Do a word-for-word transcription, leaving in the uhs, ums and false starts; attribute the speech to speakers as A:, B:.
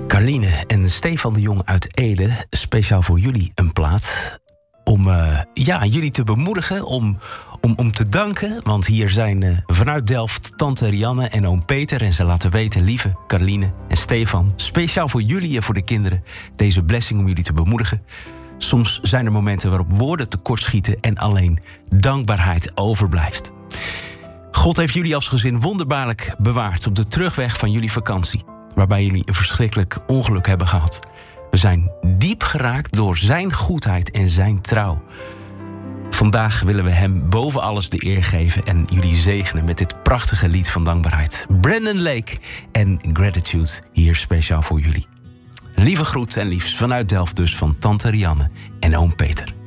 A: Carline en Stefan de Jong uit Ede, speciaal voor jullie een plaat. Om uh, ja, jullie te bemoedigen, om, om, om te danken. Want hier zijn uh, vanuit Delft tante Rianne en oom Peter. En ze laten weten, lieve Carline en Stefan, speciaal voor jullie en voor de kinderen, deze blessing om jullie te bemoedigen. Soms zijn er momenten waarop woorden tekortschieten en alleen dankbaarheid overblijft. God heeft jullie als gezin wonderbaarlijk bewaard op de terugweg van jullie vakantie, waarbij jullie een verschrikkelijk ongeluk hebben gehad. We zijn diep geraakt door zijn goedheid en zijn trouw. Vandaag willen we hem boven alles de eer geven en jullie zegenen met dit prachtige lied van dankbaarheid. Brandon Lake en Gratitude, hier speciaal voor jullie. Lieve groet en liefs vanuit Delft dus van tante Rianne en oom Peter.